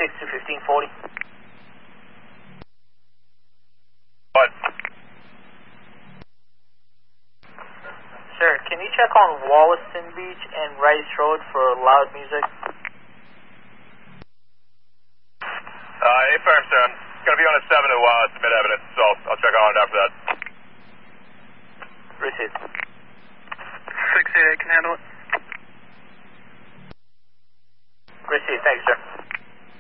to 1540. What? Sir, can you check on Wollaston Beach and Rice Road for loud music? Affirm, sir. I'm going to be on a 7 to submit evidence, so I'll check on it after that. Received. 688 can handle it. Received, thanks, sir.